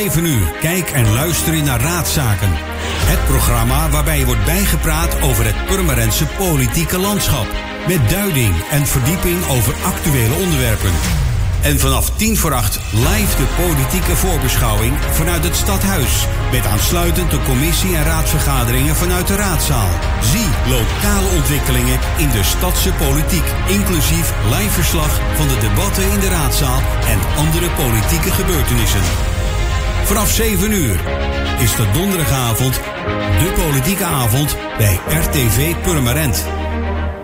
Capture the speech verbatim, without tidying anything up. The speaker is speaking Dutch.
zeven uur, kijk en luister je naar Raadzaken. Het programma waarbij je wordt bijgepraat over het Purmerendse politieke landschap. Met duiding en verdieping over actuele onderwerpen. En vanaf tien voor acht live de politieke voorbeschouwing vanuit het stadhuis. Met aansluitend de commissie- en raadsvergaderingen vanuit de raadzaal. Zie lokale ontwikkelingen in de stadse politiek. Inclusief live verslag van de debatten in de raadzaal en andere politieke gebeurtenissen. Vanaf zeven uur is de donderdagavond de politieke avond bij R T V Purmerend.